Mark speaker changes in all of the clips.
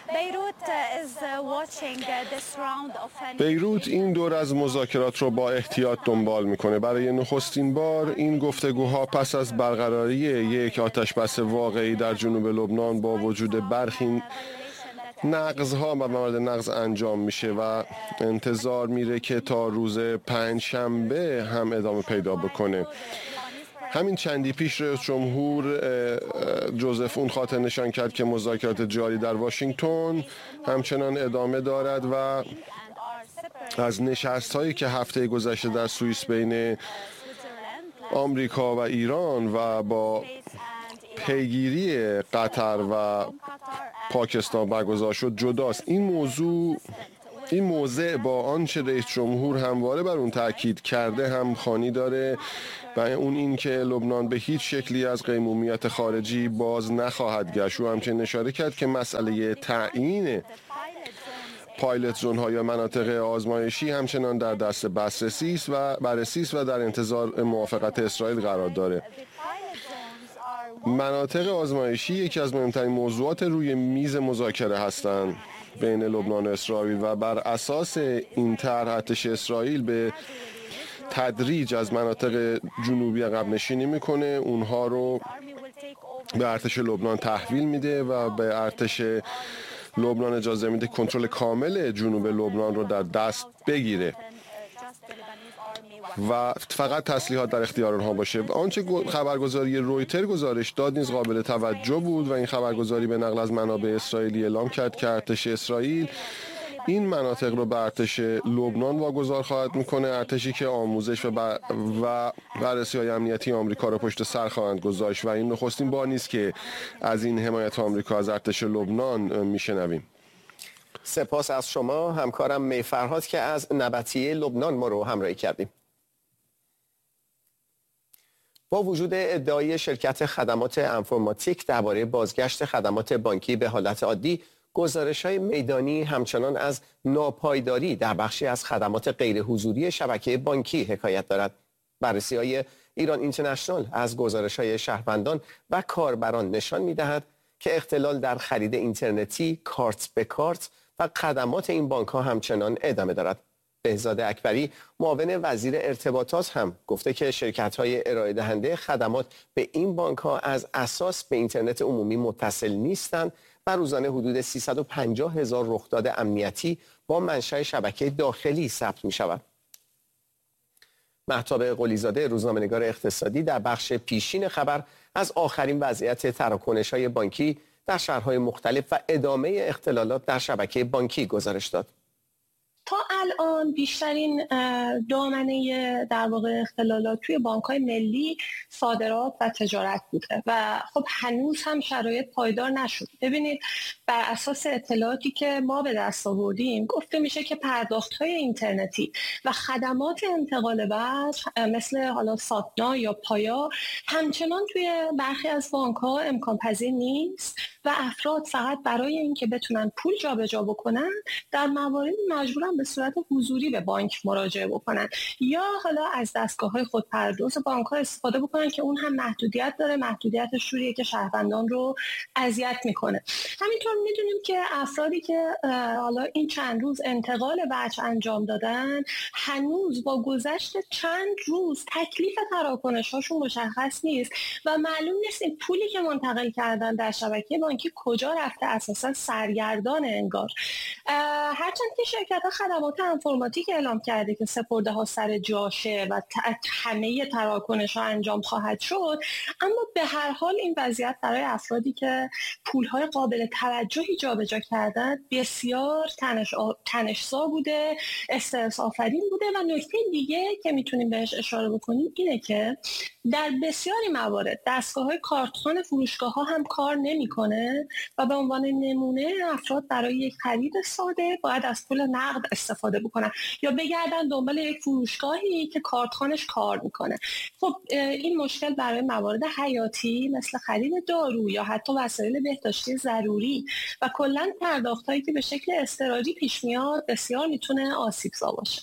Speaker 1: بیروت این دور از مذاکرات رو با احتیاط دنبال میکنه. برای نخستین بار این گفتگوها پس از برقراری یک آتشبس واقعی در جنوب لبنان با وجود برخی نقض‌ها و موارد نقض انجام میشه و انتظار میره که تا روز پنجشنبه هم ادامه پیدا بکنه. همین چندی پیش رئیس جمهور جوزف اون خاطر نشان کرد که مذاکرات جاری در واشنگتن همچنان ادامه دارد و از نشست‌هایی که هفته گذشته در سوئیس بین آمریکا و ایران و با پیگیری قطر و پاکستان برگزار شد جداست. این موضع با آنچه رئیس جمهور همواره بر اون تاکید کرده هم خوانی داره و اون این که لبنان به هیچ شکلی از قیمومیت خارجی باز نخواهد گشت. او همچنین اشاره کرد که مسئله تعیین پایلت زون ها یا مناطق آزمایشی همچنان در دست بررسی است و در انتظار موافقت اسرائیل قرار داره. مناطق آزمایشی یکی از مهمترین موضوعات روی میز مذاکره هستند بین لبنان و اسرائیل و بر اساس این طرح ارتش اسرائیل به تدریج از مناطق جنوبی عقب نشینی میکنه، اونها رو به ارتش لبنان تحویل میده و به ارتش لبنان اجازه میده کنترل کامل جنوب لبنان رو در دست بگیره و فقط تسلیحات در اختیار آنها باشه. آنچه خبرگزاری رویتر گزارش داد نیز قابل توجه بود و این خبرگزاری به نقل از منابع اسرائیلی اعلام کرد که ارتش اسرائیل این مناطق رو به ارتش لبنان واگذار خواهد میکنه، ارتشی که آموزش و بررسی‌های امنیتی آمریکا رو پشت سر خواهند گذاشت و این نخستین بار نیست که از این حمایت آمریکا از ارتش لبنان میشنویم.
Speaker 2: سپاس از شما همکارم می فرهاد که از نبطیه لبنان ما رو همراهی کردیم. با وجود ادعای شرکت خدمات انفرماتیک درباره بازگشت خدمات بانکی به حالت عادی، گزارش‌های میدانی همچنان از ناپایداری در بخشی از خدمات غیر حضوری شبکه بانکی حکایت دارد. بررسی‌های ایران اینترنشنال از گزارش‌های شهروندان و کاربران نشان می‌دهد که اختلال در خرید اینترنتی، کارت به کارت و خدمات این بانک‌ها همچنان ادامه دارد. بهزاد اکبری معاون وزیر ارتباطات هم گفته که شرکت‌های ارائه دهنده خدمات به این بانک‌ها از اساس به اینترنت عمومی متصل نیستند و روزانه حدود 350,000 رخداد امنیتی با منشأ شبکه داخلی ثبت می‌شود. مهتاب قلیزاده روزنامه‌نگار اقتصادی در بخش پیشین خبر از آخرین وضعیت تراکنش‌های بانکی در شهرهای مختلف و ادامه اختلالات در شبکه بانکی گزارش داد.
Speaker 3: تا الان بیشترین دامنه در واقع اختلالات توی بانک‌های ملی صادرات و تجارت بوده و خب هنوز هم شرایط پایدار نشد. ببینید بر اساس اطلاعاتی که ما به دست آوردیم گفته میشه که پرداخت‌های اینترنتی و خدمات انتقال وجه مثل حالا ساتنا یا پایا همچنان توی برخی از بانک‌ها امکان پذیر نیست و افراد فقط برای اینکه بتونن پول جابجا بکنن در مواردی مجبورن به صورت حضوری به بانک مراجعه بکنن یا حالا از دستگاه‌های خودپرداز بانک‌ها استفاده بکنن که اون هم محدودیت داره. محدودیتش جوریه که شهروندان رو اذیت میکنه. همینطور میدونیم که افرادی که حالا این چند روز انتقال وجه انجام دادن هنوز با گذشت چند روز تکلیف تراکنش‌هاشون مشخص نیست و معلوم نیست این پولی که منتقل کردن در شبکه بانکی کجا رفته، اساسا سرگردان انگار. هرچند که شرکت‌ها خدمات انفرماتیک اعلام کرده که سپرده ها سر جاشه و همه تراکنش‌ها انجام خواهد شد، اما به هر حال این وضعیت برای افرادی که پول‌های قابل توجهی جابجا کردن بسیار تنش‌زا بوده، استرس آفرین بوده و نکته دیگه که میتونیم بهش اشاره بکنیم اینه که در بسیاری موارد دستگاه‌های کارتخوان فروشگاه‌ها هم کار نمی‌کنه و به عنوان نمونه افراد برای یک خرید ساده باید از پول نقد استفاده بکنن یا بگردن دنبال یک فروشگاهی که کارتخوانش کار میکنه. خب این مشکل برای موارد حیاتی مثل خرید دارو یا حتی وسایل بهداشتی ضروری و کلاً پرداخت‌هایی که به شکل اضطراری پیش میاد بسیار میتونه آسیب‌زا باشه.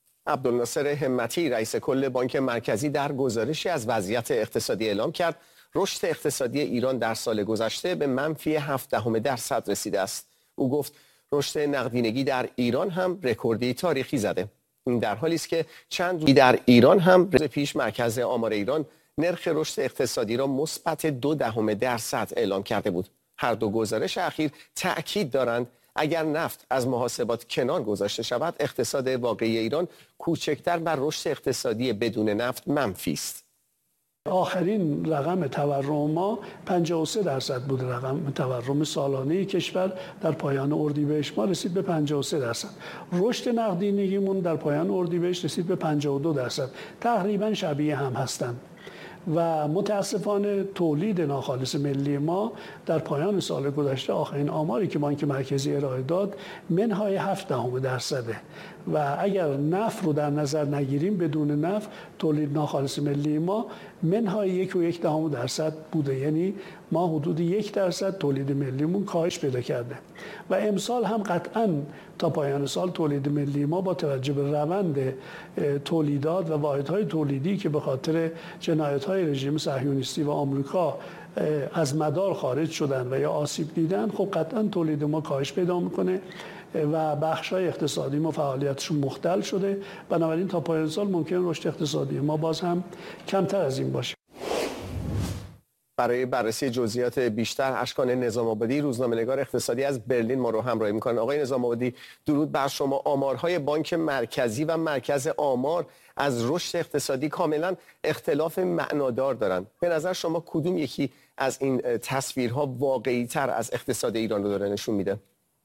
Speaker 2: عبدالناصر همتی رئیس کل بانک مرکزی در گزارشی از وضعیت اقتصادی اعلام کرد رشد اقتصادی ایران در سال گذشته به منفی 0.7% رسیده است. او گفت رشد نقدینگی در ایران هم رکوردی تاریخی زده. این در حالی است که چند روز در ایران هم روز پیش مرکز آمار ایران نرخ رشد اقتصادی را مثبت 0.2% اعلام کرده بود. هر دو گزارش اخیر تأکید دارند اگر نفت از محاسبات کنار گذاشته شود، اقتصاد واقعی ایران کوچکتر بر رشد اقتصادی بدون نفت منفی است.
Speaker 4: آخرین رقم تورم ما 53% بود. رقم تورم سالانه کشور در پایان اردیبهشت ما رسید به 53%. رشد نقدینگیمون در پایان اردیبهشت رسید به 52%. تقریبا شبیه هم هستند. و متاسفانه تولید ناخالص ملی ما در پایان سال گذشته، آخرین آماری که بانک مرکزی ارائه داد، منهای 0.7% و اگر نفت رو در نظر نگیریم، بدون نفت تولید ناخالص ملی ما منهای 1.1% بوده. یعنی ما حدود 1% تولید ملیمون کاهش پیدا کرده و امسال هم قطعاً تا پایان سال تولید ملی ما با توجه به روند تولیدات و واحدهای تولیدی که به خاطر جنایت‌های رژیم صهیونیستی و آمریکا از مدار خارج شدن و یا آسیب دیدن، خب قطعاً تولید ما کاهش پیدا میکنه و بخش‌های اقتصادی ما فعالیتشون مختل شده. بنابراین تا پایان سال ممکن رشد اقتصادی ما باز هم کمتر از این باشه.
Speaker 2: برای بررسی جزئیات بیشتر اشکان نظام آبادی، روزنامه‌نگار اقتصادی از برلین، ما رو همراهی می‌کنن. آقای نظام آبادی، درود بر شما. آمارهای بانک مرکزی و مرکز آمار از رشد اقتصادی کاملا اختلاف معنادار دارند. به نظر شما کدوم یکی از این تصویرها واقعی‌تر از اقتصاد ایران رو داره نشون میده؟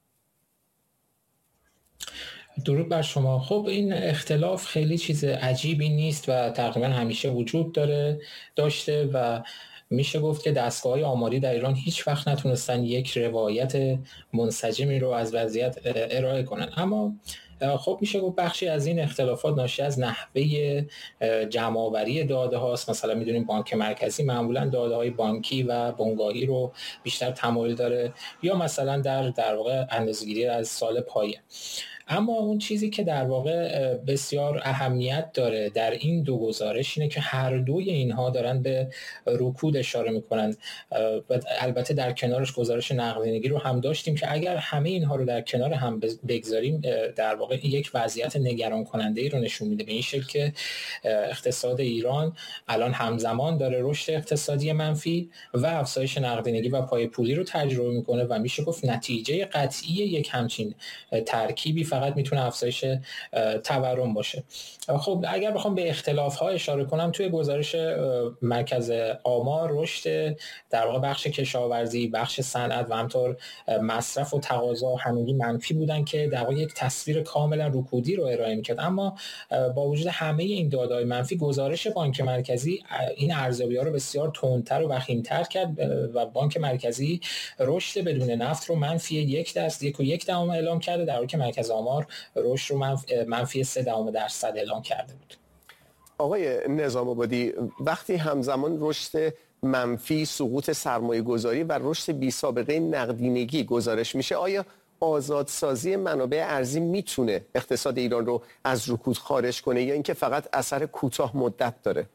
Speaker 5: درود بر شما. خب این اختلاف خیلی چیز عجیبی نیست و تقریبا همیشه وجود داشته و میشه گفت که دستگاه‌های آماری در ایران هیچ وقت نتونستن یک روایت منسجمی رو از وضعیت ارائه کنن. اما خب میشه گفت بخشی از این اختلافات ناشی از نحوه جمع‌آوری داده هاست. مثلا میدونیم بانک مرکزی معمولا داده های بانکی و بنگاهی رو بیشتر تمایل داره، یا مثلا در واقع اندازه‌گیری از سال پایه. اما اون چیزی که در واقع بسیار اهمیت داره در این دو گزارش اینه که هر دوی اینها دارن به رکود اشاره میکنن و البته در کنارش گزارش نقدینگی رو هم داشتیم که اگر همه اینها رو در کنار هم بگذاریم در واقع یک وضعیت نگران کننده ای رو نشون میده، به این شکل که اقتصاد ایران الان همزمان داره رشد اقتصادی منفی و افزایش نقدینگی و پای پولی رو تجربه میکنه و میشه گفت نتیجه قطعی یک همچین ترکیبی فقط میتونه افزایش تورم باشه. خب اگر بخوام به اختلاف‌ها اشاره کنم، توی گزارش مرکز آمار رشد در واقع بخش کشاورزی، بخش صنعت و همینطور مصرف و تقاضا همگی منفی بودن که در واقع یک تصویر کاملا رکودی رو ارائه می‌کرد. اما با وجود همه این داده‌های منفی، گزارش بانک مرکزی این ارزیابی‌ها رو بسیار تندتر و وخیم‌تر کرد و بانک مرکزی رشد بدون نفت رو منفی 1.1% اعلام کرده، در حالی که مرکز آمار رشد رو منفی 0.3% اعلام کرده بود.
Speaker 2: آقای نظام آبادی، وقتی همزمان رشد منفی، سقوط سرمایه گذاری و رشد بی سابقه نقدینگی گزارش میشه، آیا آزادسازی منابع ارزی میتونه اقتصاد ایران رو از رکود خارج کنه یا اینکه فقط اثر کوتاه مدت داره؟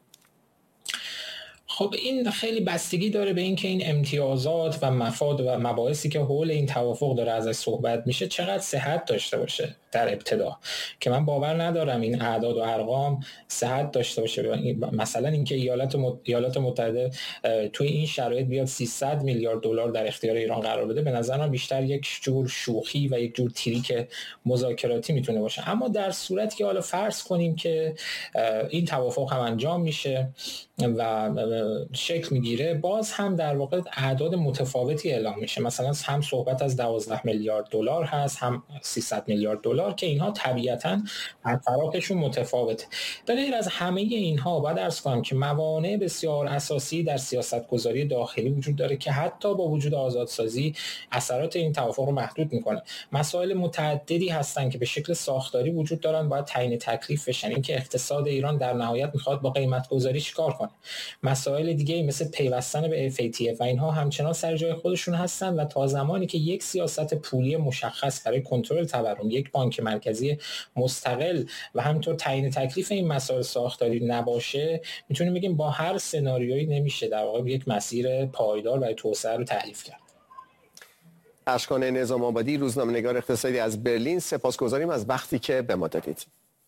Speaker 5: خب این خیلی بستگی داره به اینکه این امتیازات و مفاد و مباحثی که حول این توافق داره ازش صحبت میشه چقدر صحت داشته باشه. در ابتدا که من باور ندارم این اعداد و ارقام صحت داشته باشه. مثلا اینکه ایالات متحده توی این شرایط بیاد 300 میلیارد دلار در اختیار ایران قرار بده، به نظر من بیشتر یک جور شوخی و یک جور تریک مذاکراتی میتونه باشه. اما در صورتی که حالا فرض کنیم که این توافق هم انجام میشه و شکل میگیره، باز هم در واقع اعداد متفاوتی اعلام میشه. مثلا هم صحبت از 12 میلیارد دلار هست، هم 300 میلیارد دلار که اینها طبیعتاً اثراتشون متفاوته. به غیر از همه اینها باید عرض کنم که موانع بسیار اساسی در سیاست‌گذاری داخلی وجود داره که حتی با وجود آزادسازی اثرات این توافق رو محدود میکنه. مسائل متعددی هستن که به شکل ساختاری وجود دارن، باید تعیین تکلیف بشن. اینکه اقتصاد ایران در نهایت میخواد با قیمت گذاری چیکار کنه. مسائل مسائل دیگه مثل پیوستن به FATF و اینها همچنان سر جای خودشون هستن و تا زمانی که یک سیاست پولی مشخص برای کنترل تورم، یک بانک مرکزی مستقل و همینطور تعیین تکلیف این مسائل ساختاری نباشه، میتونیم بگیم با هر سناریویی نمیشه در واقع یک مسیر پایدار برای توسعه رو تعریف کرد.
Speaker 2: اشکان نظام آبادی، روزنامه‌نگار اقتصادی از برلین، سپاسگزاریم از وقتی که به ما دادید.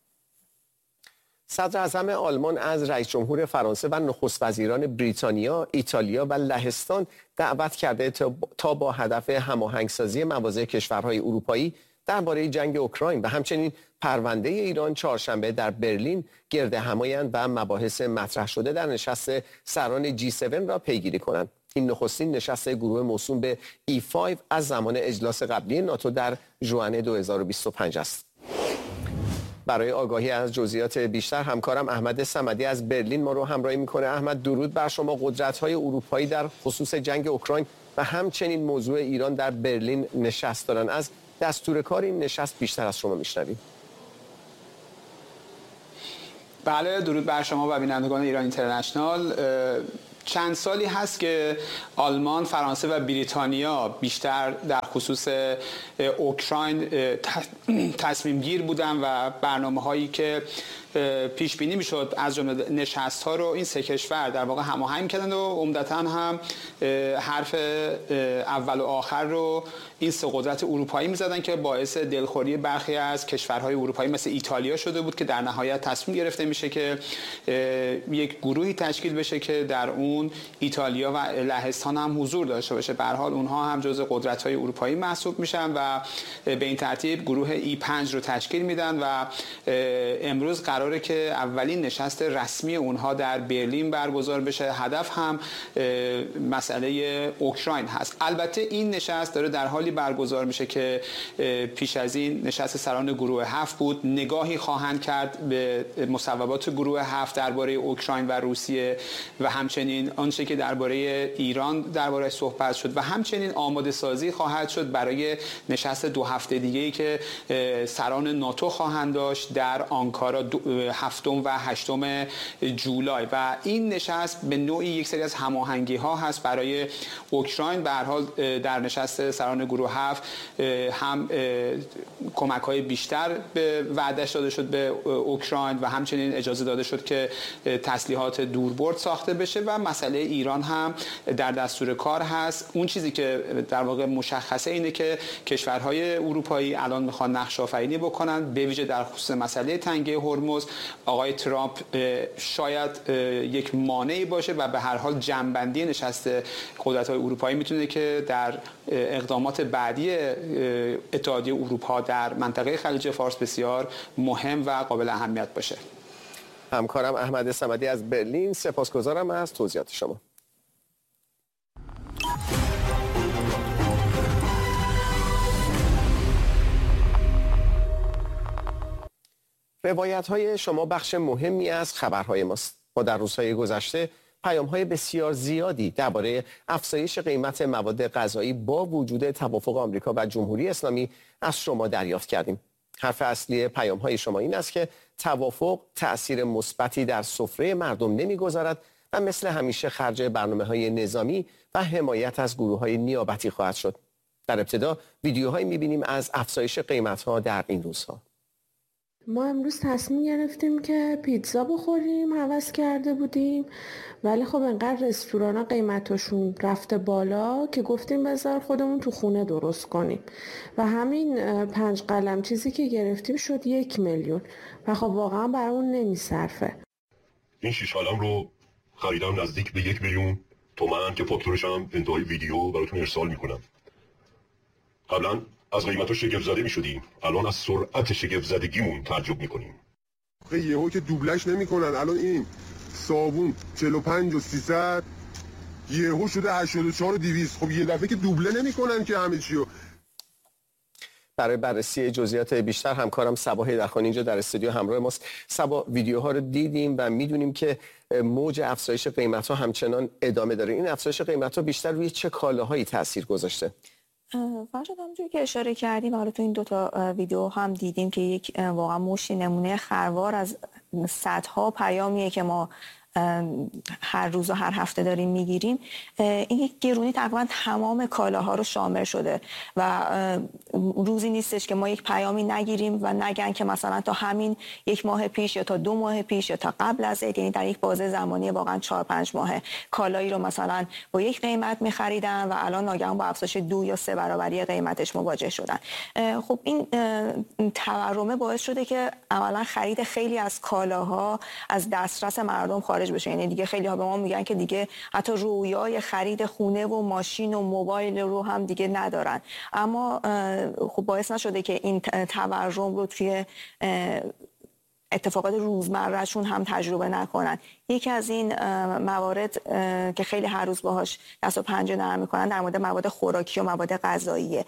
Speaker 2: صدر اعظم آلمان از رئیس جمهور فرانسه و نخست وزیران بریتانیا، ایتالیا و لهستان دعوت کرده تا با هدف هماهنگسازی مواضع کشورهای اروپایی درباره جنگ اوکراین و همچنین پرونده ایران چهارشنبه در برلین گرد همایند و مباحث مطرح شده در نشست سران G7 را پیگیری کنند. این نخستین نشست گروه موسوم به E5 از زمان اجلاس قبلی ناتو در ژوئن 2025 است. برای آگاهی از جزئیات بیشتر همکارم احمد صمدی از برلین ما رو همراهی میکنه. احمد، درود بر شما. قدرت‌های اروپایی در خصوص جنگ اوکراین و همچنین موضوع ایران در برلین نشست دارن. از دستور کار این نشست بیشتر از شما میشنویم.
Speaker 6: بله، درود بر شما و بینندگان ایران اینترنشنال. چند سالی هست که آلمان، فرانسه و بریتانیا بیشتر در خصوص اوکراین تصمیم گیر بودن و برنامه هایی که پیش بینی میشد از جمله نشست ها رو این سه کشور در واقع هماهنگ کردن و عمدتاً هم حرف اول و آخر رو این سه قدرت اروپایی میزدن که باعث دلخوری برخی از کشورهای اروپایی مثل ایتالیا شده بود که در نهایت تصمیم گرفته میشه که یک گروهی تشکیل بشه که در اون ایتالیا و لهستان هم حضور داشته باشه. به هر حال اونها هم جزء قدرت‌های اروپایی محسوب میشن و به این ترتیب گروه E5 رو تشکیل میدن و امروز قراره که اولین نشست رسمی اونها در برلین برگزار بشه. هدف هم مسئله اوکراین هست. البته این نشست داره در حالی برگزار میشه که پیش از این نشست سران گروه 7 بود. نگاهی خواهند کرد به مصوبات گروه 7 درباره اوکراین و روسیه و همچنین آنچه که درباره ایران درباره صحبت شد و همچنین آماده سازی خواهد شد برای نشست 2 هفته دیگه‌ای که سران ناتو خواهند داشت در آنکارا 7 و 8 جولای و این نشست به نوعی یک سری از هماهنگی ها هست برای اوکراین. به هر حال در نشست سران گروه 7 هم کمک های بیشتر به وعده‌اش داده شد به اوکراین و همچنین اجازه داده شد که تسلیحات دوربرد ساخته بشه و مسئله ایران هم در دستور کار هست. اون چیزی که در واقع مشخصه اینه که کشورهای اروپایی الان میخوان نقش آفرینی بکنن به ویژه در خصوص مسئله تنگه هرمز. آقای ترامپ شاید یک مانعی باشه و به هر حال جنبندی نشست قدرت‌های اروپایی میتونه که در اقدامات بعدی اتحادیه اروپا در منطقه خلیج فارس بسیار مهم و قابل اهمیت باشه.
Speaker 2: همکارم احمد صمدی از برلین، سپاسگزارم از توضیحات شما. روایت‌های شما بخش مهمی از خبرهای ماست. ما در روزهای گذشته پیام‌های بسیار زیادی درباره افزایش قیمت مواد غذایی با وجود توافق آمریکا و جمهوری اسلامی از شما دریافت کردیم. حرف اصلی پیام‌های شما این است که توافق تأثیر مثبتی در سفره مردم نمی‌گذارد و مثل همیشه خرج برنامه‌های نظامی و حمایت از گروه‌های نیابتی خواهد شد. در ابتدا ویدیوهایی می‌بینیم از افزایش قیمت‌ها در این روزها.
Speaker 7: ما امروز تصمیم گرفتیم که پیتزا بخوریم، هوس کرده بودیم، ولی خب انقدر رستورانا قیمتاشون رفته بالا که گفتیم بذار خودمون تو خونه درست کنیم و همین 5 قلم چیزی که گرفتیم شد 1 میلیون و خب واقعا برامون نمیصرفه.
Speaker 8: این 6 قلم رو خریدم نزدیک به 1 میلیون تومان که فاکتورش هم انتهای ویدیو براتون ارسال میکنم. قبلا از قیمت‌ها شگفت زده می‌شدیم، الان از سرعت شگفت زدگیمون تعجب می‌کنیم.
Speaker 1: یهو که دوبلش نمی‌کنن، الان این صابون 45 و 300 یهو شده 84 و 200. خب یه دفعه که دوبله نمی‌کنن که همه چیو.
Speaker 2: برای بررسی جزئیات بیشتر همکارم صبا حیدرخانی اینجا در استودیو همراه ماست. صبا، ویدیوها رو دیدیم و می‌دونیم که موج افزایش قیمت‌ها همچنان ادامه داره. این افزایش قیمت‌ها بیشتر روی چه کالاهایی تاثیر گذاشته؟
Speaker 9: فرشاد، همونجوری که اشاره کردیم حالا تو این 2 ویدیو هم دیدیم که یک واقعا مشتی نمونه خروار از صدها پیامیه که ما هر روز و هر هفته داریم میگیریم، این گرونی تقریبا تمام کالاها رو شامل شده و روزی نیستش که ما یک پیامی نگیریم و نگن که مثلا تا همین 1 ماه پیش یا تا 2 ماه پیش یا تا قبل از عید، یعنی در یک بازه زمانی واقعا 4-5 ماه کالایی رو مثلا با یک قیمت می‌خریدن و الان ناگهان با افزایش 2 یا 3 برابری قیمتش مواجه شدن. خب این تورمه باعث شده که اولا خرید خیلی از کالاها از دسترس مردم خارج بشه. یعنی دیگه خیلی ها به ما میگن که دیگه حتی رویای خرید خونه و ماشین و موبایل رو هم دیگه ندارن. اما خب باعث نشده که این تورم رو توی اتفاقات روزمرهشون هم تجربه نکنن. یکی از این موارد که خیلی هر روز باهاش دست و پنجه نرم میکنن در مورد مواد خوراکی و مواد غذاییه.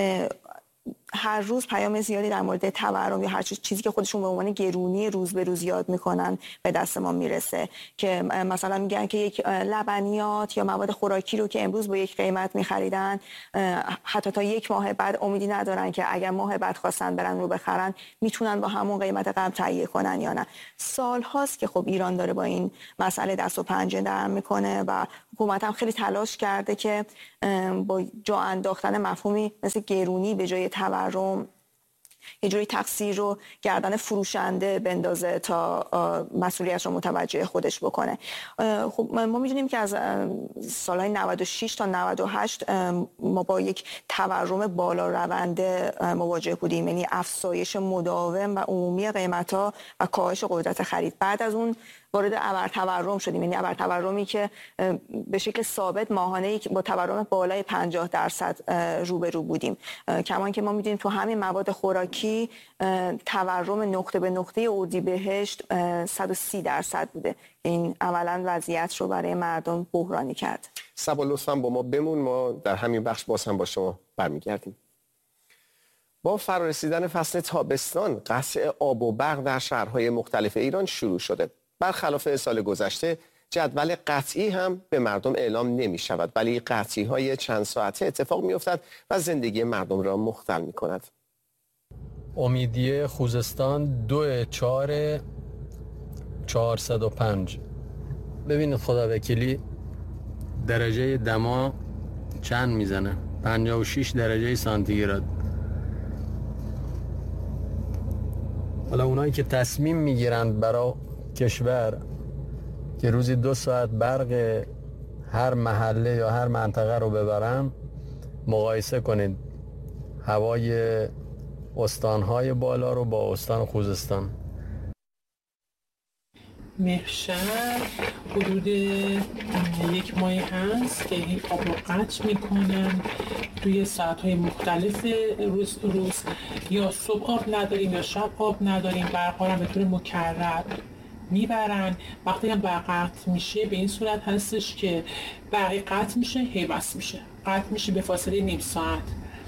Speaker 9: هر روز پیام زیادی در مورد تورم یا هر چیزی که خودشون به عنوان گرونی روز به روز یاد میکنن به دست ما میرسه، که مثلا میگن که یک لبنیات یا مواد خوراکی رو که امروز با یک قیمت میخریدن حتی تا 1 ماه بعد امیدی ندارن که اگر ماه بعد خواستن برن رو بخرن میتونن با همون قیمت قبل تهیه کنن یا نه. سال هاست که خب ایران داره با این مسئله دست و پنجه نرم میکنه و حکومت هم خیلی تلاش کرده که با جا انداختن مفهومی مثل گرونی به جای تورم یه جوری تقصیر رو گردن فروشنده بندازه تا مسئولیت رو متوجه خودش بکنه. خب ما میدونیم که از سالهای 96 تا 98 ما با یک تورم بالا رونده مواجه بودیم، یعنی افزایش مداوم و عمومی قیمت‌ها و کاهش قدرت خرید. بعد از اون وارد ابرتورم شدیم، یعنی ابرتورمی که به شکل ثابت ماهانه با تورم بالای 50% روبرو بودیم. کمان که ما میدونیم تو همین مواد خوراکی تورم نقطه به نقطه اردیبهشت 130% بوده. این عملاً وضعیت رو برای مردم بحرانی کرد.
Speaker 2: صبا لطفاً با ما بمون، ما در همین بخش باز هم با شما برمیگردیم. با فرارسیدن فصل تابستان قطع آب و برق در شهرهای مختلف ایران شروع شده. برخلاف سال گذشته جدول قطعی هم به مردم اعلام نمی شود، ولی قطعی های چند ساعته اتفاق می افتد و زندگی مردم را مختل می کند.
Speaker 10: امیدیه خوزستان 2/4/405. ببینید خدا وکیلی درجه دما چند میزنه، 56 درجه سانتیگراد. حالا اونایی که تصمیم میگیرند برای کشور که روزی 2 ساعت برق هر محله یا هر منطقه رو ببرن، مقایسه کنید هوای استانهای بالا رو با استان خوزستان.
Speaker 11: مهشر حدود 1 ماه هست که این آب رو قطع میکنن توی ساعتهای مختلف روز یا صبح آب نداریم یا شب آب نداریم، برقا هم به طور مکرر میبرن. وقتی هم برق قطع میشه به این صورت هستش که برق قطع میشه هی بس میشه، قطع میشه به فاصله نیم ساعت.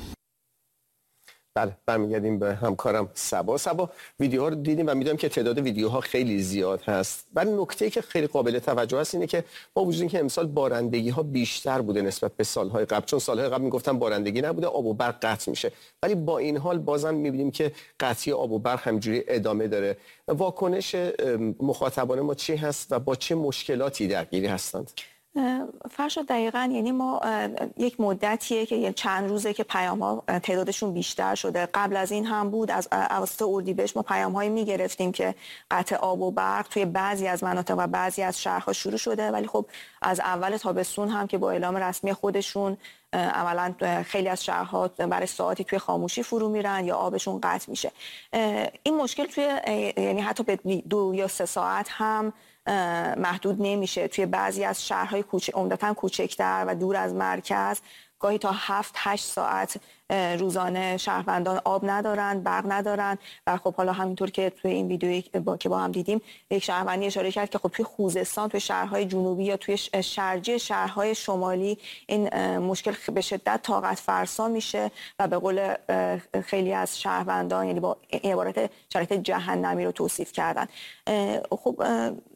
Speaker 2: بله، برمیگردیم به همکارم صبا. ویدیوها رو دیدیم و میدونم که تعداد ویدیوها خیلی زیاد هست. ولی نکته‌ای که خیلی قابل توجه است اینه که با وجود اینکه امسال بارندگی ها بیشتر بوده نسبت به سالهای قبل، چون سالهای قبل میگفتن بارندگی نبوده آب و برق قطع میشه، ولی با این حال بازم میبینیم که قطعی آب و برق همینجوری ادامه داره. واکنش مخاطبان ما چی هست و با چه مشکلاتی درگیری هستند؟
Speaker 9: فرشاد دقیقاً، یعنی ما یک مدتیه که چند روزه که پیام‌ها تعدادشون بیشتر شده. قبل از این هم بود، از اواسط اردیبهشت ما پیام‌هایی می‌گرفتیم که قطع آب و برق توی بعضی از مناطق و بعضی از شهرها شروع شده، ولی خب از اول تابستون هم که با اعلام رسمی خودشون عملاً خیلی از شهرها برای ساعتی توی خاموشی فرو میرن یا آبشون قطع میشه. این مشکل توی یعنی حتی به 2 یا 3 ساعت هم محدود نمیشه. توی بعضی از شهرهای عمدتاً کوچکتر و دور از مرکز گاهی تا 7-8 ساعت روزانه شهروندان آب ندارن، برق ندارن. و خب حالا همینطور که توی این ویدیویی که با هم دیدیم یک شهروندی اشاره کرد که خب توی خوزستان، توی شهرهای جنوبی یا توی شرجی شهرهای شمالی این مشکل به شدت طاقت فرسا میشه و به قول خیلی از شهروندان، یعنی با عبارت شرایط جهنمی رو توصیف کردن. خب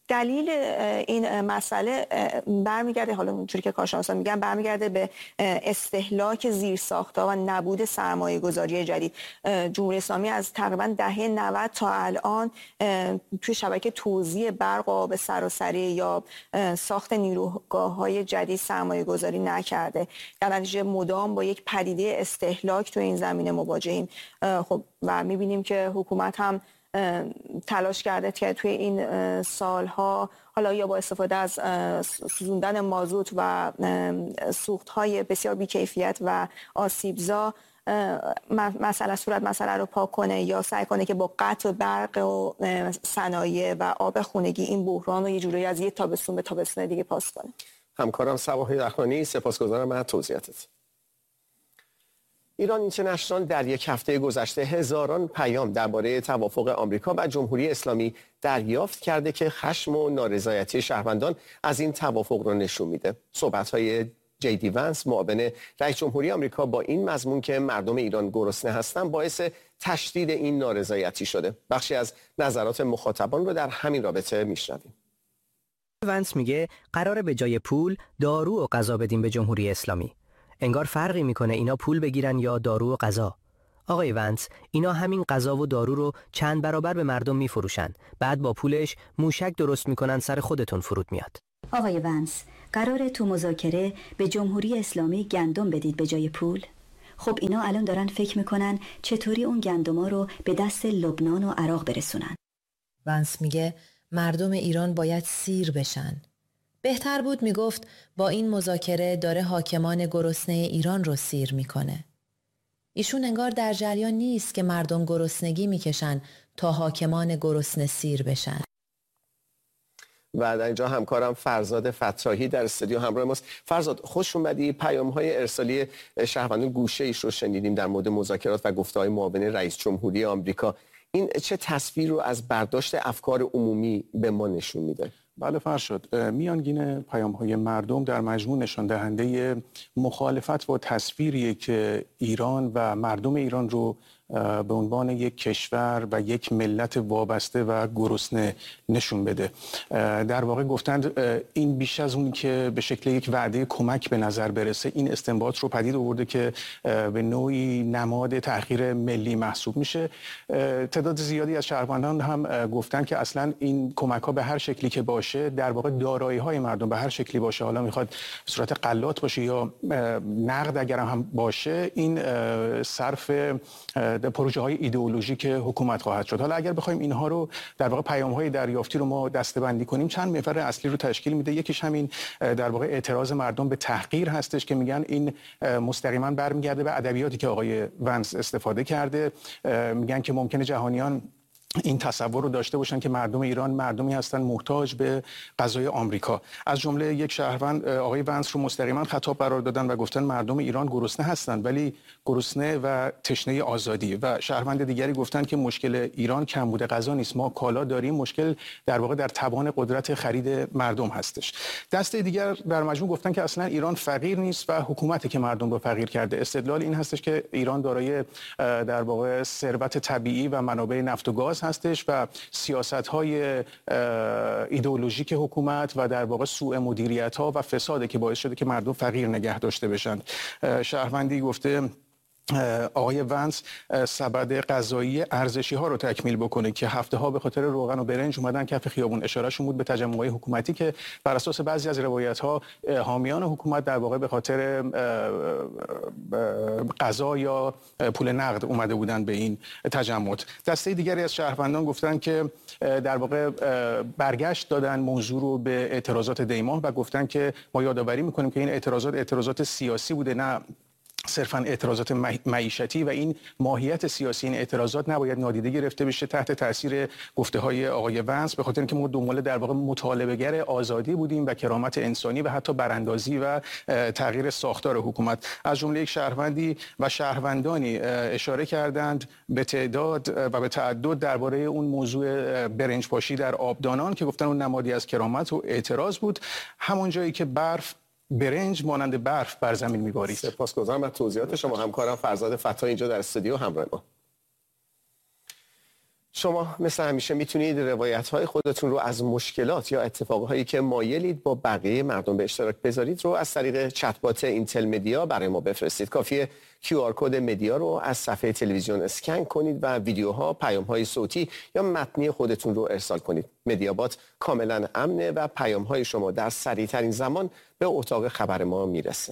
Speaker 9: دلیل این مسئله برمیگرده، حالا اونجوری که کارشناسان میگن، برمیگرده به استهلاک زیرساخت‌ها و نبود سرمایه‌گذاری جدید. جمهوری اسلامی از تقریبا دهه 90 تا الان توی شبکه توزیع برق و آب سراسری یا ساخت نیروگاه‌های جدید سرمایه‌گذاری نکرده. در نتیجه مدام با یک پدیده استهلاک تو این زمینه مواجهیم. خب و می‌بینیم که حکومت هم تلاش کرده که توی این سالها حالا یا با استفاده از سوزوندن مازوت و سوخت‌های بسیار بی‌کیفیت و آسیبزا مسئله رو پاک کنه یا سعی کنه که با قطع برق و صنایع و آب خونگی این بحران رو یه جوری از یک تابستون به تابستون دیگه پاس کنه.
Speaker 2: همکارم صباح رخانی، سپاسگزارم از توضیحاتت. ایران اینترنشنال در یک هفته گذشته هزاران پیام درباره توافق آمریکا و جمهوری اسلامی دریافت کرده که خشم و نارضایتی شهروندان از این توافق را نشون میده. صحبت‌های جی ونس معاون رئیس جمهوری آمریکا با این مضمون که مردم ایران گرسنه هستند باعث تشدید این نارضایتی شده. بخشی از نظرات مخاطبان رو در همین رابطه میشنویم.
Speaker 12: ونس میگه قراره به جای پول دارو و غذا بدیم به جمهوری اسلامی. انگار فرقی میکنه اینا پول بگیرن یا دارو و غذا. آقای ونس، اینا همین غذا و دارو رو چند برابر به مردم میفروشن. بعد با پولش موشک درست میکنن سر خودتون فرود میاد.
Speaker 13: آقای ونس، قراره تو مذاکره به جمهوری اسلامی گندم بدید به جای پول؟ خب اینا الان دارن فکر میکنن چطوری اون گندما رو به دست لبنان و عراق برسونن.
Speaker 14: ونس میگه مردم ایران باید سیر بشن. بهتر بود میگفت با این مذاکره داره حاکمان گرسنه ایران رو سیر میکنه. ایشون انگار در جریان نیست که مردم گرسنگی میکشن تا حاکمان گرسنه سیر بشن.
Speaker 2: و در اینجا همکارم فرزاد فتاحی در استودیو همراه ماست. فرزاد، خوش اومدی. پیام‌های ارسالی شهروندان گوشه‌ایش رو شنیدیم در مورد مذاکرات و گفته‌های معاون رئیس جمهوری آمریکا. این چه تصویر رو از برداشت افکار عمومی به ما نشون میده؟
Speaker 15: بله فرشاد، میانگین پیام‌های مردم در مجموع نشان دهنده مخالفت با تصویری که ایران و مردم ایران رو به عنوان یک کشور و یک ملت وابسته و گرسنه نشون بده. در واقع گفتند این بیش از اون که به شکل یک وعده کمک به نظر برسه، این استنباط رو پدید آورده که به نوعی نماد تأخیر ملی محسوب میشه. تعداد زیادی از شهروندان هم گفتند که اصلا این کمک‌ها به هر شکلی که باشه، در واقع دارایی‌های مردم به هر شکلی باشه، حالا میخواد صورت غلات باشه یا نقد اگر هم باشه، این صرف پروژه های ایدئولوژیک حکومت خواهد شد. حالا اگر بخوایم اینها رو در واقع پیام های دریافتی رو ما دسته‌بندی کنیم، چند محور اصلی رو تشکیل میده. یکیش همین در واقع اعتراض مردم به تحقیر هستش که میگن این مستقیما برمیگرده به ادبیاتی که آقای ونس استفاده کرده. میگن که ممکنه جهانیان این تصور رو داشته باشن که مردم ایران مردمی هستن محتاج به غذای آمریکا. از جمله یک شهروند آقای ونس رو مستقیما خطاب قرار دادن و گفتن مردم ایران گرسنه هستند، ولی گرسنه و تشنه آزادی. و شهروند دیگری گفتن که مشکل ایران کمبود غذا نیست، ما کالا داریم، مشکل در واقع در توان قدرت خرید مردم هستش. دسته دیگر در مجموع گفتن که اصلا ایران فقیر نیست و حکومتی که مردم رو فقیر کرده. استدلال این هستش که ایران دارای در واقع ثروت طبیعی و منابع نفت و گاز هستش و سیاست‌های ایدئولوژیک حکومت و در واقع سوء مدیریت‌ها و فساده که باعث شده که مردم فقیر نگه داشته بشن. شهروندی گفته آقای ونس سبد غذایی ارزشی ها رو تکمیل بکنه که هفته ها به خاطر روغن و برنج اومدن کف خیابون. اشارهشون بود به تجمع‌های حکومتی که بر اساس بعضی از روایت ها حامیان حکومت در واقع به خاطر غذا یا پول نقد اومده بودن به این تجمعات. دسته دیگری از شهروندان گفتن که در واقع برگشت دادن موضوع رو به اعتراضات دیماه و گفتن که ما یادآوری می‌کنیم که این اعتراضات سیاسی بوده، نه صرفاً اعتراضات معیشتی، و این ماهیت سیاسی این اعتراضات نباید نادیده گرفته بشه تحت تاثیر گفته‌های آقای ونس، به خاطر اینکه ما دنبال در واقع مطالبه‌گر آزادی بودیم و کرامت انسانی و حتی براندازی و تغییر ساختار حکومت. از جمله یک شهروندی و شهروندانی اشاره کردند به تعداد و به تعدد درباره اون موضوع برنج پاشی در آبدانان که گفتن اون نمادی از کرامت و اعتراض بود، همون جایی که برنج مانند برف بر زمین می‌بارید.
Speaker 2: سپاسگزارم از توضیحات شما. همکارم فرزاد فتاحی اینجا در استودیو همراه ما. شما مثل همیشه میتونید روایت‌های خودتون رو از مشکلات یا اتفاقهایی که مایلید با بقیه مردم به اشتراک بذارید رو از طریق چت‌بات اینتل مدیا برای ما بفرستید. کافیه QR کد مدیا رو از صفحه تلویزیون اسکن کنید و ویدیوها، پیام‌های صوتی یا متنی خودتون رو ارسال کنید. مدیابات کاملا امنه و پیام‌های شما در سریع‌ترین زمان به اتاق خبر ما میرسه.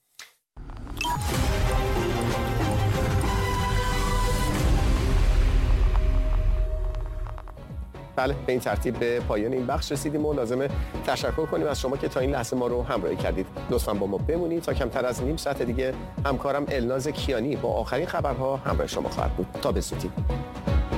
Speaker 2: بله، به این ترتیب به پایان این بخش رسیدیم و لازمه تشکر کنیم از شما که تا این لحظه ما رو همراهی کردید. لطفاً با ما بمونید تا کمتر از نیم ساعت دیگه همکارم الناز کیانی با آخرین خبرها همراه شما خواهد بود. تا به زودی.